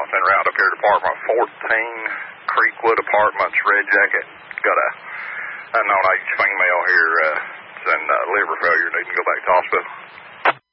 en route up here to apartment 14, Creekwood Apartments, Red Jacket. Got a unknown age female here. It's in liver failure, needing to go back to the hospital.